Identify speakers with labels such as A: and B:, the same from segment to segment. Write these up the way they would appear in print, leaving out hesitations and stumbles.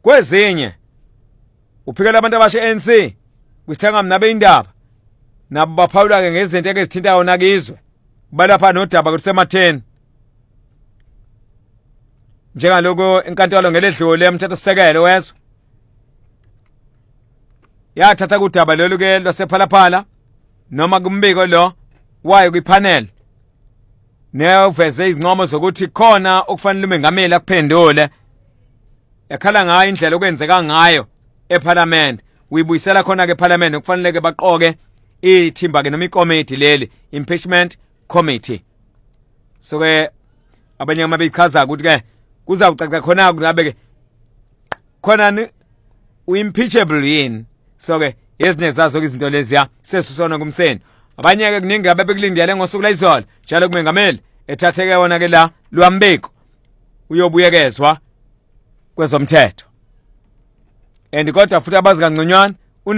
A: kwezinye uphikela abantu abasha ANC kwisithanga mnabe indaba nabo baphawula ke ngezinto ezithintayo nakizwe kubalapha nodaba kusematheni njengaloko inkantolo ngeledlule emthethosisekelo wezwe yathatha kudaba lolu ke lwasephalaphala noma kumbiko lo wayo kwipanel neveze izincomo zokuthi khona okufanele umengameli akuphendule ekhala ngayo indlela okwenzeka ngayo eParliament uyibuyisela khona ke eParliament okufanele ke baqoke ithimba ke noma ikomiti leli impeachment committee so ke abanye amabeyichaza ukuthi ke kuzawucaca khona kungabe ke khona ni impeachable yini so ke ezinye zazo izinto leziya sesusona kumseni abanye ke kuningi abebekulindele ngosuku layizolo njalo kumengameli ethatheke wona ke la lwambiko uyobuyekezwa kwezomthetho and kodwa futhi abazi kangconywana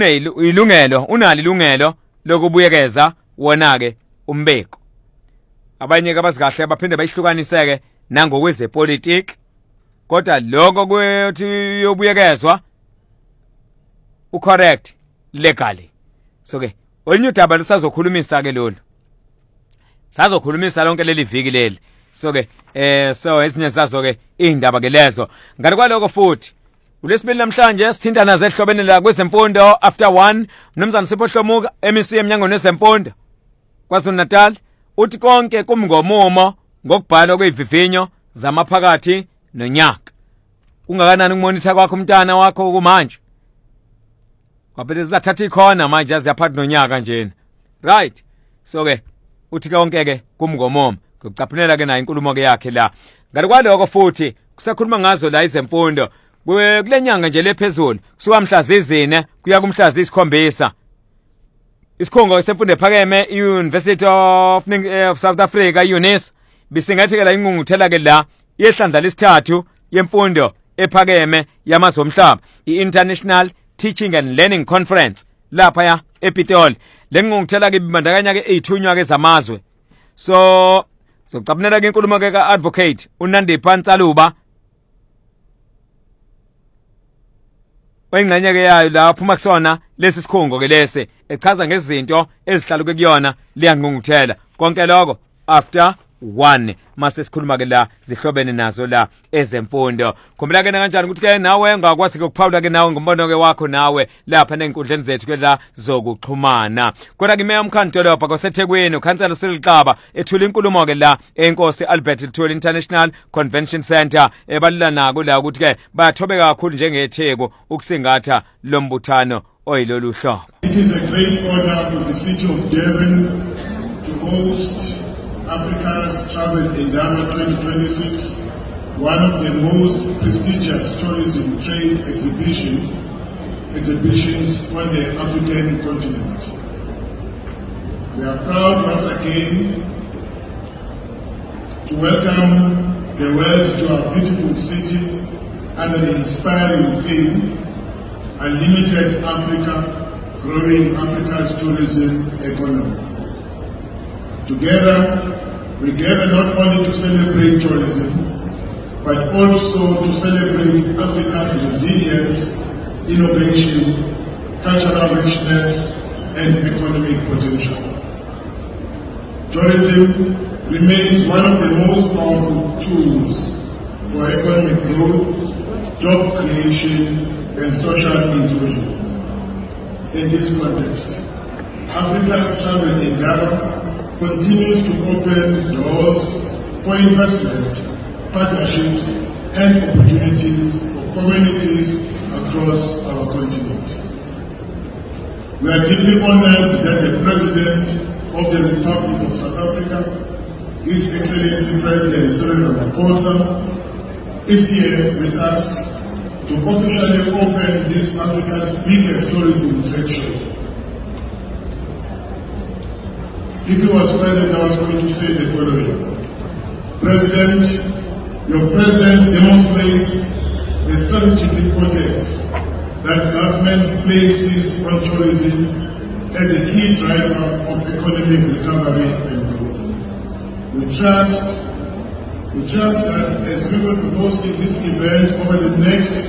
A: unalo ilungelo lokubuyekeza wona ke umbiko abanye ke abazi kahle baphinde bayihlukaniseke nangokwezepolitiki kodwa lokho kwethi yobuyekezwa ucorrect legally so ke olinye udaba lusazokhulumisa ke lolu sazokhulumisa lonke leli viki leli so ke so ezinye zazo ke indaba ke lezo ngani kwaloko futhi uLesibili namhlanje sithintana zehlobene la kwezemfundo after 1 uMnumzana Sipho Hlomuka MEC emnyangweni wezemfundo kwaZulu Natal uthi konke kumngomumo ngokubhala kwezivivinyo zamaphakathi nonyaka ungakanani ukumonitor kwakho umntana wakho kumanje kwaphela sizathatha ikhona manje aziyaphatha nonyaka nje right so ke uthi konke ke kumngomumo kucaphulela ke nayo inkulumo ke yakhe la ngale kwaloko futhi kusakhuluma ngazo la izemfundo kulenyanga nje lephezulu kusuka mhla zizine kuya kumhla zisikhombisa isikhungo semfundo ephakeme iUniversity of South Africa UNIS bisingathekela ingqungquthela ke la yehlandla lesithathu yemfundo ephakeme yamazomhlaba iInternational Teaching and Learning Conference lapha ya ePitoli lengqungquthela ke bibandakanya ke ezithunywa ke zamazwe so cabunela ke inkulumo ke kaadvocate uNandipha Ntsaluba oyingxenye ke yayo la phuma kusona lesi sikhungo ke lese echaza ngezinto ezihlaluke kuyona liyangqungquthela konke lokho after 1 mase sikhuluma ke la zihlobene nazo la ezemfundo khumbula ke kanjani ukuthi ke nawe ngakwazi ukuphawula ke nawe ngombono ke wakho nawe lapha nenkundleni zethu ke la zokuxhumana kodwa ke Meya Mkhandolopha koseThekwini ukhansela uSiliqaba ethula inkulumo ke la eNkosi Albert Lithuli International Convention Center ebalula nako la ukuthi ke bathobeka kakhulu njengeTheku ukusingatha lombuthano oyilolu hlobo.
B: It is a great honor for the city of Durban to host Africa's Travel Indaba 2026, one of the most prestigious tourism trade exhibitions on the African continent. We are proud once again to welcome the world to our beautiful city under the inspiring theme, Unlimited Africa, Growing Africa's Tourism Economy. Together, we gather not only to celebrate tourism, but also to celebrate Africa's resilience, innovation, cultural richness, and economic potential. Tourism remains one of the most powerful tools for economic growth, job creation, and social inclusion. In this context, Africa's Travel Indaba continues to open doors for investment, partnerships, and opportunities for communities across our continent. We are deeply honored that the President of the Republic of South Africa, His Excellency President Cyril Ramaphosa, is here with us to officially open this Africa's biggest tourism trade show. If he was present, I was going to say the following. President, your presence demonstrates the strategic importance that government places on tourism as a key driver of economic recovery and growth. We trust that as we will be hosting this event over the next